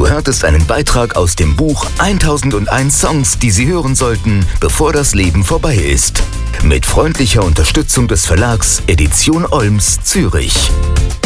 Du hörtest einen Beitrag aus dem Buch 1001 Songs, die Sie hören sollten, bevor das Leben vorbei ist. Mit freundlicher Unterstützung des Verlags Edition Olms, Zürich.